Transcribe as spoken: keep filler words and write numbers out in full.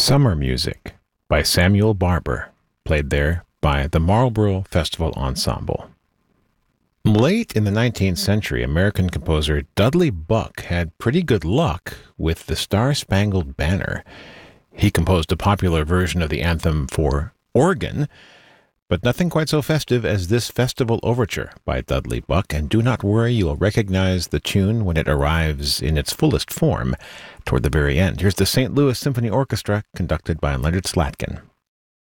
Summer Music by Samuel Barber, played there by the Marlborough Festival Ensemble. Late in the nineteenth century, American composer Dudley Buck had pretty good luck with the Star-Spangled Banner. He composed a popular version of the anthem for organ, but nothing quite so festive as this festival overture by Dudley Buck, and do not worry, you'll recognize the tune when it arrives in its fullest form toward the very end. Here's the Saint Louis Symphony Orchestra, conducted by Leonard Slatkin.